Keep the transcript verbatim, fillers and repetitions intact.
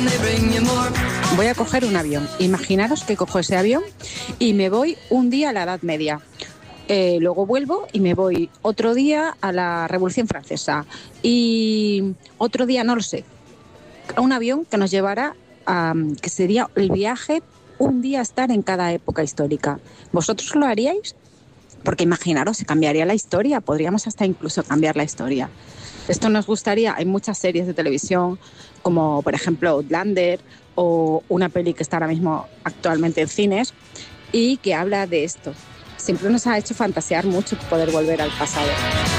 Voy a coger un avión. Imaginaros que cojo ese avión y me voy un día a la Edad Media. Eh, luego vuelvo y me voy otro día a la Revolución Francesa. Y otro día, no lo sé, a un avión que nos llevará a... que sería el viaje, un día estar en cada época histórica. ¿Vosotros lo haríais? Porque imaginaros, se cambiaría la historia. Podríamos hasta incluso cambiar la historia. Esto nos gustaría. Hay muchas series de televisión, como por ejemplo Outlander, o una peli que está ahora mismo actualmente en cines y que habla de esto. Siempre nos ha hecho fantasear mucho poder volver al pasado.